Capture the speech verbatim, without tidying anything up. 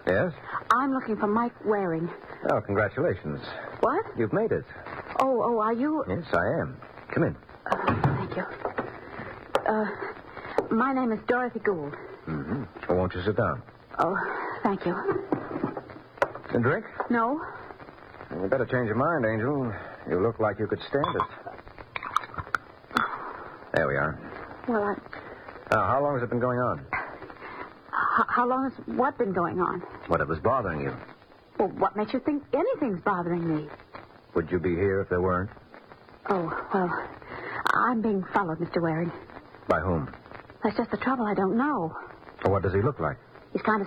Yes? I'm looking for Mike Waring. Oh, congratulations. What? You've made it. Oh, oh, are you... Yes, I am. Come in. Uh, thank you. Uh, my name is Dorothy Gould. Mm-hmm. Well, won't you sit down? Oh, thank you. A drink? No? You better change your mind, Angel. You look like you could stand it. There we are. Well, I... Now, how long has it been going on? H- how long has what been going on? What, it was bothering you? Well, what makes you think anything's bothering me? Would you be here if there weren't? Oh, well, I'm being followed, Mister Waring. By whom? That's just the trouble. I don't know. Well, what does he look like? He's kind of